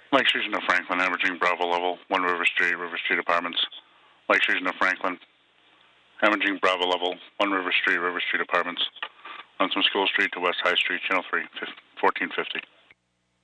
Lake Station of Franklin, Hammerjing Bravo level, 1 River Street Apartments. Lake Station of Franklin, Hammerjing Bravo level, 1 River Street Apartments. On some School Street to West High Street, Channel 3, 1450.